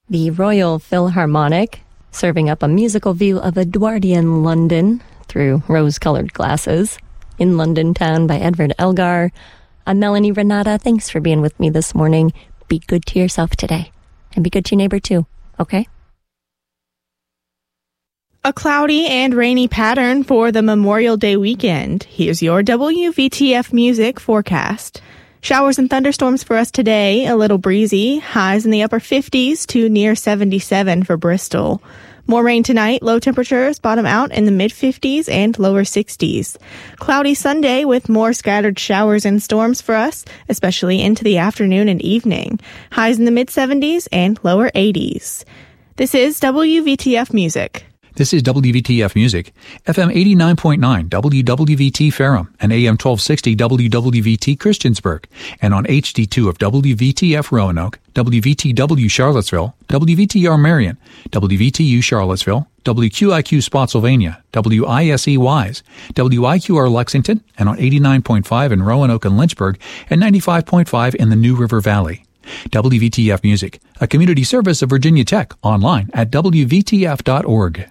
The Royal Philharmonic, serving up a musical view of Edwardian London through rose-colored glasses. In London Town by Edward Elgar. I'm Melanie Renata. Thanks for being with me this morning. Be good to yourself today. And be good to your neighbor too, okay? A cloudy and rainy pattern for the Memorial Day weekend. Here's your WVTF music forecast. Showers and thunderstorms for us today, a little breezy, highs in the upper 50s to near 77 for Bristol. More rain tonight, low temperatures bottom out in the mid-50s and lower 60s. Cloudy Sunday with more scattered showers and storms for us, especially into the afternoon and evening. Highs in the mid-70s and lower 80s. This is WVTF Music. This is WVTF Music, FM 89.9 WWVT Ferrum and AM 1260 WWVT Christiansburg, and on HD2 of WVTF Roanoke, WVTW Charlottesville, WVTR Marion, WVTU Charlottesville, WQIQ Spotsylvania, WISE Wise, WIQR Lexington, and on 89.5 in Roanoke and Lynchburg, and 95.5 in the New River Valley. WVTF Music, a community service of Virginia Tech, online at WVTF.org.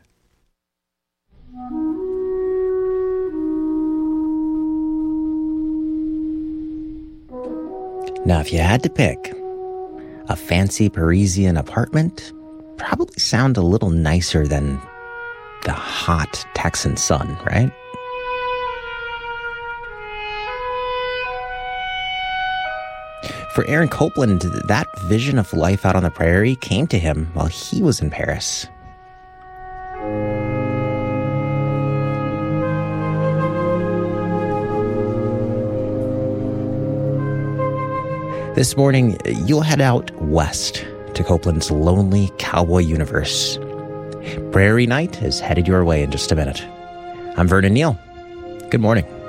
Now, if you had to pick, a fancy Parisian apartment probably sound a little nicer than the hot Texan sun, right? For Aaron Copland, that vision of life out on the prairie came to him while he was in Paris. This morning, you'll head out west to Copland's lonely cowboy universe. Prairie Night is headed your way in just a minute. I'm Vernon Neal. Good morning.